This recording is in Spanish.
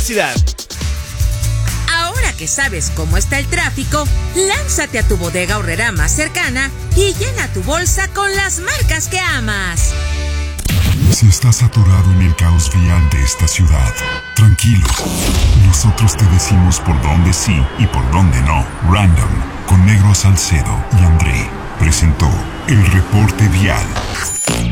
velocidad. Ahora que sabes cómo está el tráfico, lánzate a tu bodega Aurrerá más cercana y llena tu bolsa con las marcas que amas. Si estás atorado en el caos vial de esta ciudad, tranquilo. Nosotros te decimos por dónde sí y por dónde no. Random, con Negro Salcedo y André, presentó el reporte vial.